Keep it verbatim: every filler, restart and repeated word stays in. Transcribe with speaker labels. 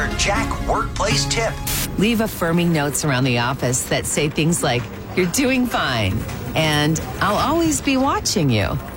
Speaker 1: your Jack workplace tip.
Speaker 2: Leave affirming notes around the office that say things like, "You're doing fine," and "I'll always be watching you."